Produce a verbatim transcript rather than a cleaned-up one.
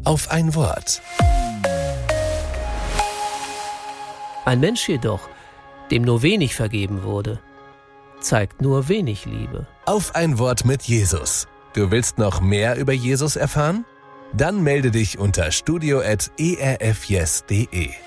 auf ein Wort. Ein Mensch jedoch, dem nur wenig vergeben wurde, zeigt nur wenig Liebe. Auf ein Wort mit Jesus. Du willst noch mehr über Jesus erfahren? Dann melde dich unter studio at e r f yes punkt de.